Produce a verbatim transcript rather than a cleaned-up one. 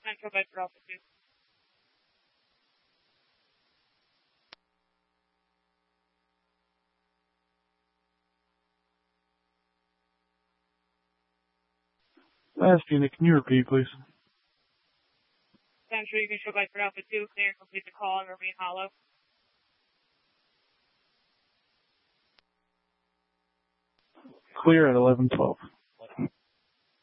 Central Bedford Alpha two. Last unit, can you repeat, please? Central, you can show Bedford Alpha two, clear and complete the call and remain hollow. Clear at eleven twelve.